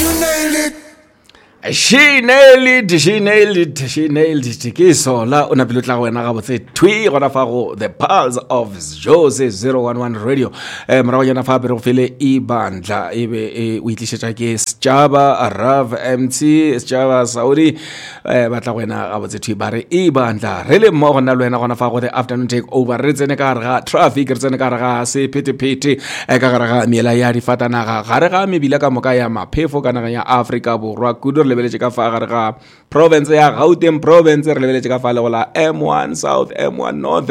She nailed it. Ke sola o na pele tla go wena ga botse twi gona fa go the pulse of Jose 011 radio mara yana fa bere go fele e bandla e be o itlisetsa ke Sjaba Rav MC Sjaba Saudi ba tla go wena ga botse twi bare e bandla re le mo gona le wena gona fa go the afternoon take over re tsene ka ga traffic re tsene ka ga se phete ka ga mela ya di fatana ga re ga mebila ka moka ya maphefo kana ya Africa borwa kudu lebeletse ka fa gare ga province ya Gauteng province re lebeletse ka fa le gola M1 South M1 North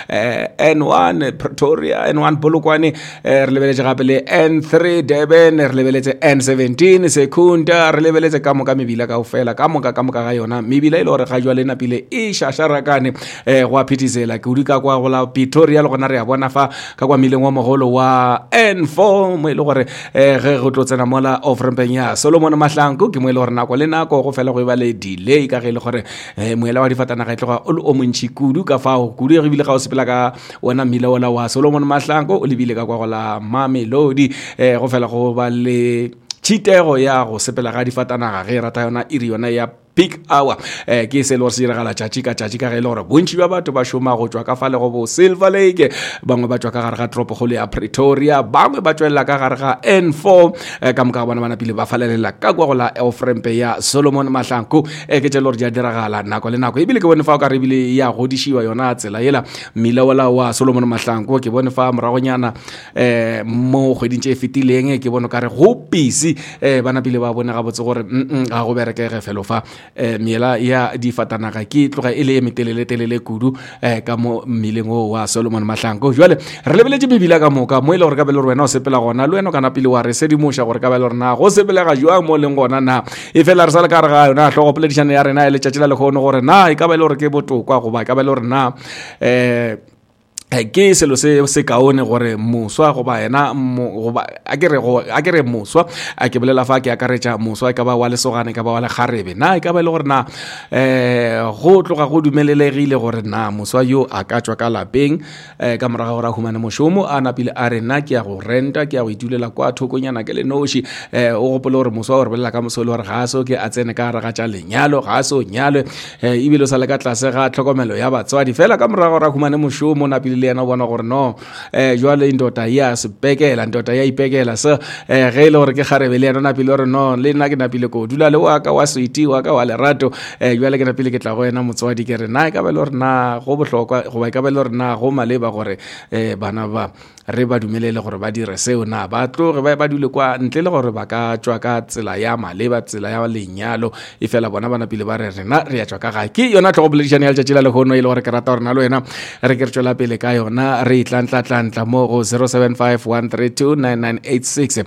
N1 Pretoria N1 Polokwane re lebeletse gape le N3 Durban re lebeletse N17 Secunda re lebeletse ka moka mebila ka ofela ka moka ga yona mebila ile gore ga jwa le napile e shasharakane go a phithizela ke udika kwa gola Pretoria le gona re ya bona fa ka kwa mileng wa mogolo wa N4 mo ile gore ge go tlotsena mola of rampeng ya Solomon Mahlangu ke mo ile gore nako le nako go fela go ba le delay ka ge le gore moela wa difatana ga itloga o montshi kudu ka fao kudu e bile ga o sepela ka ona mmila ola wa Solomon Mahlangu o lebile ka kwa gola Mamelodi go fela go ba le tshitego ya go sepela ga difatana ga ge rata yona iri yona ya peak hour ke se lo se regala tšatši ka ge le gore bontši ba batho ba šoma go tšwa ka fa le go bo Silver Lake bangwe ba tšwa ka gare ga toropokgolo ya Pretoria bangwe ba tšwelela ka gare ga N4 ka moka bona pele ba falelela ka kwa go la ofrempe ya Solomon Mahlangu ke tše le gore di a diragala nako le nako ebile ke bone fa o ka re ebile ya godišiwa yona tsela yela mmila ola wa Solomon Mahlangu ke bone fa moragonyana mo kgweding tše fetileng ke bone ka re go busy bana pele ba bone ga botse gore ga go berekege felo fa miela ya di fatanaga ke tloga ile e metelele kudu ka mo mmileng wa Solomon Mahlangu jwale re lebeletse bibila ka moka mo ile gore ka bele wena o sepela gona le wena kana pele wa re sedimosha gore ka bele gore na go sepela ga jwa mo leng gona na e fela re sala ka re ga yona hlogo poledišana ya rena ile tšatšila le kgono gore na e ka bele gore ke botokwa go ba ka bele gore na ke selo se kaone gore moswa go ba ena go ba a ke re moswa a ke bolela fa ke akaretša moswa ka ba wa lesogane ka ba wa le kgarebe na e ka ba le gore na go tloga go dumelelegile gore na moswa yo a ka tswa ka lapeng ka moraga gore a humane mošomo a napile a re na ke ya go renta ke ya go itulela kwa thokonyana ke le noši o gopole gore moswa o re bolela ka mosole gore ga so ke a tsene ka raga tša lenyalo ga so nyalwe ebile o sa le ka tlase ga tlhokomelo ya batswadi fela ka moraga gore a humane mošomo napile le yena bona gore no jwale indota ya sepekela ndota ya ipekela so ge ile gore ke kgarebe le yena napile gore no le nna ke napile ko dula le wa ka wa sweetie wa ka wa lerato jwale ke napile ke tla go yena motswadi ke re na ka bele gore na go bohlokwa go ba ka bele gore na go maleba gore bana ba re ba dumelele gore ba dire seo na ba tloge ba dule kwa ntle le gore ba ka tswa ka tsela ya maleba tsela ya lenyalo e fela bona bana pele ba re rena re ya tswa ka ga ke yona tlhogo boledišane ya letšatši la lehono ile gore ke rata gore na le wena re ke re tswela pele ka yona re tlantla mo go 0751329986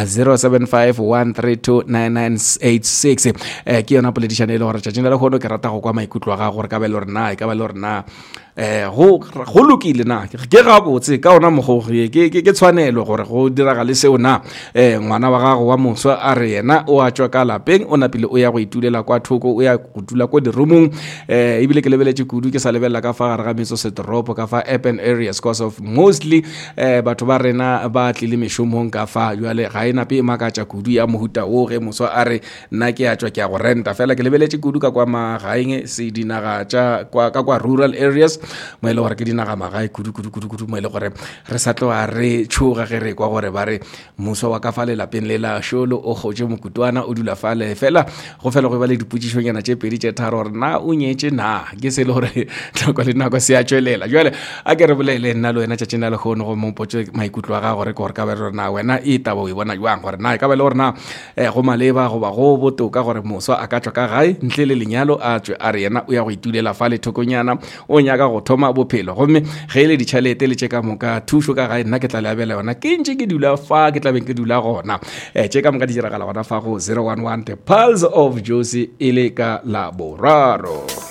0751329986 ke yona poledišane ile gore tšatšing la lehono ke rata go kwa maikutlo ga gore ka bele gore na e ka bele gore na go lokile na ke ga botse ka ona mogogre ke tshwanelo gore go diragale seo na ngwana wa gago wa moswa a re yena o a tswa ka lapeng o napile o ya go itulela kwa thoko o ya go dula kwa dirumong ebile ke lebeletse kudu ke sa lebelela ka fa gare ga metso setoropo ka fa urban areas because of mostly batho ba rena ba tlile mešomong ka fa jwale ga e nape e makatša kudu ya mohuta o ge moswa a re nna ke a tswa ke ya go renta fela ke lebeletse kudu ka kwa magaeng se dinaga tša ka kwa rural areas mo ile gore ke dinaga magae kudu mo ile gore re sa tloa re tšhoga ge re kwa gore ba re moswa wa ka fa lelapeng le la šolo o gotše mokutwana o dula fale fela go fela go ba le dipotšišonyana tše pedi tše tharo gore na o nyetše na ke se le gore nako le nako se a tšwelela jwale a ke re bolele nna le wena tšatšing la lekgono go mopotše maikutlo a ga gore ke gore ka bele gore na wena e taba o e bona jwang gore na e ka bele gore na go maleba goba go botoka gore moswa a ka tswa ka gae ntle le lenyalo a tswe a re yena o ya go itulela fa le thokonyana o nyaka go thoma bophelo gomme ge ile ditšhalete le tše ka moka thušo ka gae nna ke tla le abela yona ke ntše ke dula fa ke tlabeng ke dula gona tše ka moka di diragala gona fa go 011 the pulse of Josie ile ka la boraro.